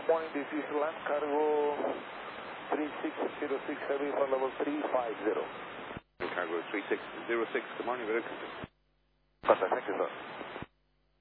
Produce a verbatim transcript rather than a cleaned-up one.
Good morning, this is Land Cargo three six zero six Heavy for level three five zero. Cargo three six zero six, good morning, very good. Perfect, thank you, sir.